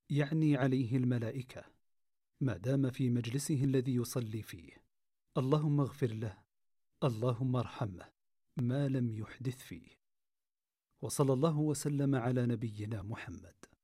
يعني عليه الملائكة ما دام في مجلسه الذي يصلي فيه. اللهم اغفر له، اللهم ارحمه، ما لم يحدث فيه. وصلى الله وسلم على نبينا محمد.